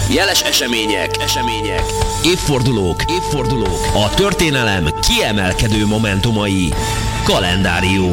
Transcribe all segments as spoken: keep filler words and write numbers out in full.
Jeles események, események, évfordulók, évfordulók, a történelem kiemelkedő momentumai. Kalendárium.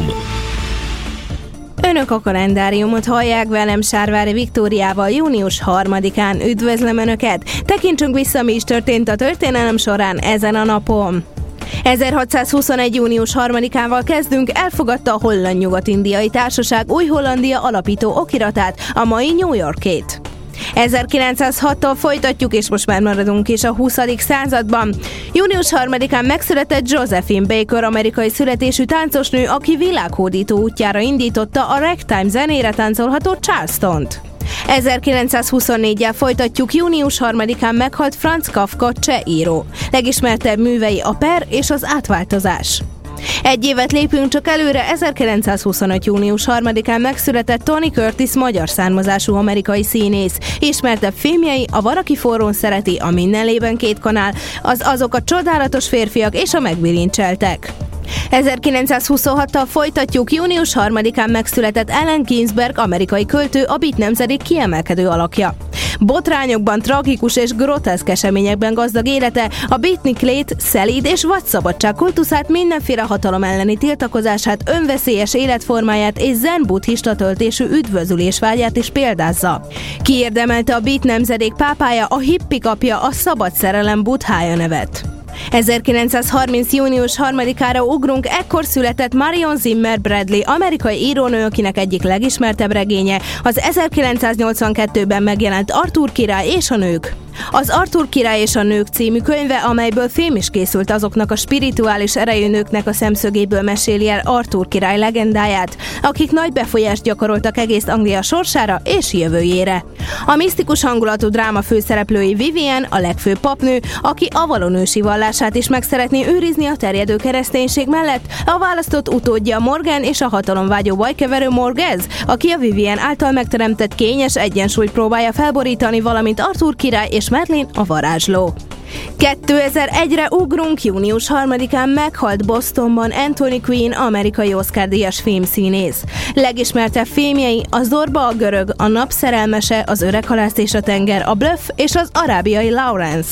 Önök a kalendáriumot hallják, velem Sárvári Viktóriával június harmadikán. Üdvözlöm Önöket! Tekintsünk vissza, mi is történt a történelem során ezen a napon. ezerhatszázhuszonegy. június harmadikával kezdünk. Elfogadta a Holland Nyugat-Indiai Társaság Új-Hollandia alapító okiratát, a mai New Yorkét. ezerkilencszázhattól folytatjuk, és most már maradunk is a huszadik században. június harmadikán megszületett Josephine Baker, amerikai születésű táncosnő, aki világhódító útjára indította a ragtime zenére táncolható Charlestont. ezerkilencszázhuszonnégyel folytatjuk. június harmadikán meghalt Franz Kafka, cseh író. Legismertebb művei a Per és az átváltozás. Egy évet lépünk csak előre, ezerkilencszázhuszonöt. június harmadikán megszületett Tony Curtis, magyar származású amerikai színész. Ismertebb filmjei a Van, aki forrón szereti, a Minden lében két kanál, az Azok a csodálatos férfiak és a Megbilincseltek. ezerkilencszázhuszonhattal folytatjuk. június harmadikán megszületett Allen Ginsberg, amerikai költő, a beat nemzedék kiemelkedő alakja. Botrányokban, tragikus és groteszk eseményekben gazdag élete, a beatniklét, szelíd és vadszabadság kultuszát, mindenféle hatalom elleni tiltakozását, önveszélyes életformáját és zen buddhista töltésű üdvözülésvágyát is példázza. Kiérdemelte a beat nemzedék pápája, a hippik apja, a szabad szerelem buddhája nevet. ezerkilencszázharminc. június harmadikára ugrunk, ekkor született Marion Zimmer Bradley, amerikai írónő, akinek egyik legismertebb regénye az ezerkilencszáznyolcvankettőben megjelent Artúr király és a nők. Az Artúr király és a nők című könyve, amelyből film is készült, azoknak a spirituális erejű nőknek a szemszögéből meséli el Artúr király legendáját, akik nagy befolyást gyakoroltak egész Anglia sorsára és jövőjére. A misztikus hangulatú dráma főszereplői Vivian, a legfőbb papnő, aki Avalon ősi vallását is meg szeretné őrizni a terjedő kereszténység mellett, a választott utódja Morgan és a hatalomvágyó bajkeverő Morgez, aki a Vivian által megteremtett kényes egyensúlyt próbálja felborítani, valamint Artúr király és Merlin a varázsló. kétezer-egyre ugrunk, június harmadikán meghalt Bostonban Anthony Quinn, amerikai Oscar-díjas filmszínész. Legismertebb filmjei a Zorba a görög, a Nap szerelmese, az Öreg halász és a tenger, a Bluff és az arábiai Lawrence.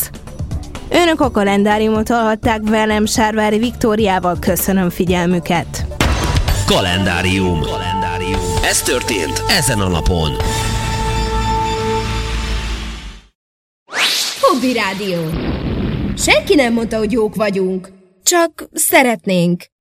Önök a kalendáriumot hallhatták, velem Sárvári Viktóriával. Köszönöm figyelmüket! Kalendárium. Kalendárium. Ez történt ezen a napon. Hobby Rádió. Senki nem mondta, hogy jók vagyunk. Csak szeretnénk.